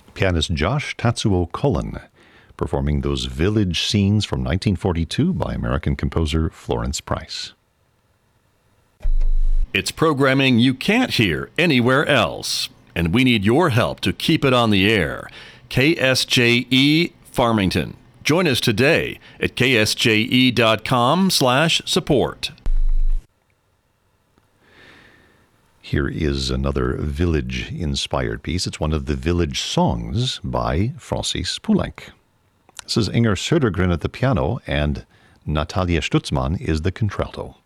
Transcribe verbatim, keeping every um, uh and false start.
pianist Josh Tatsuo Cullen, performing those village scenes from nineteen forty-two by American composer Florence Price. It's programming you can't hear anywhere else, and we need your help to keep it on the air. K S J E Farmington. Join us today at k s j e dot com slash support. Here is another village-inspired piece. It's one of the village songs by Francis Poulenc. This is Inger Södergren at the piano, and Natalia Stutzmann is the contralto.